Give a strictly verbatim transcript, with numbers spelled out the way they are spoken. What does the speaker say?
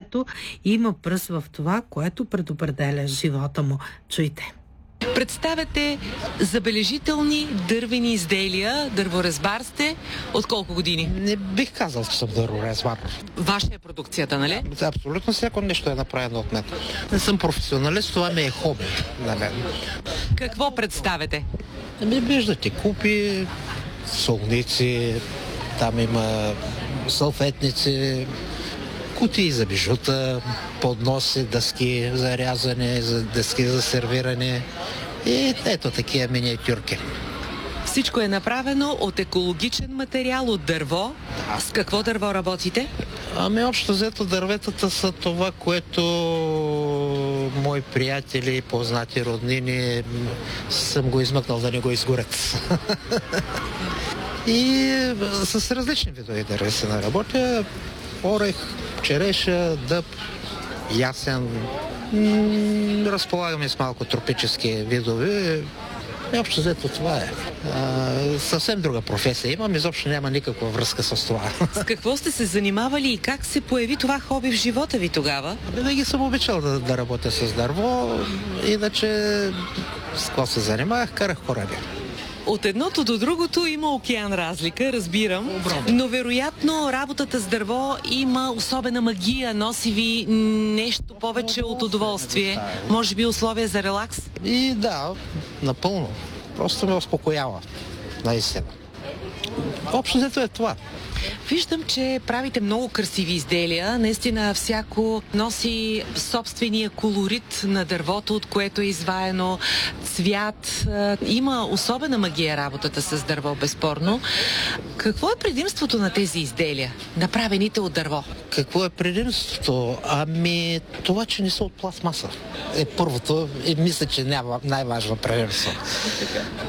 детето има пръст в това, което предопределя живота му. Чуйте. Представяте забележителни дървени изделия, дърворезбар сте. От колко години? Не бих казал, че съм дърворезбар. Ваша е продукцията, нали? Абсолютно всяко нещо е направено от мен. Не съм професионалист, това ми е хоби на мен. Какво представяте? Ами, виждате, купи, солници, там има салфетници, кутии за бижута, подноси, дъски за рязане, за дъски за сервиране и ето такива миниатюрки. Всичко е направено от екологичен материал, от дърво. С какво дърво работите? Ами общо взето дърветата са това, което мои приятели и познати роднини съм го измъкнал да не го изгорят. И с различни видове дърви се наработя. Орех, череша, дъб, ясен. М- разполагаме с малко тропически видове. И общо взето това е. А, съвсем друга професия имам, изобщо няма никаква връзка с това. С какво сте се занимавали и как се появи това хоби в живота ви тогава? Винаги съм обичал да, да работя с дърво, иначе с какво се занимавах, карах кораби. От едното до другото има океан разлика, разбирам, но вероятно работата с дърво има особена магия, носи ви нещо повече от удоволствие, може би условия за релакс? И да, напълно. Просто ме успокоява, наистина. Общо взето е това. Виждам, че правите много красиви изделия. Наистина всяко носи собствения колорит на дървото, от което е изваяно, цвят. Има особена магия работата с дърво, безспорно. Какво е предимството на тези изделия, направените от дърво? Какво е предимството? Ами това, че не са от пластмаса. Е първото и мисля, че няма най-важно предимство.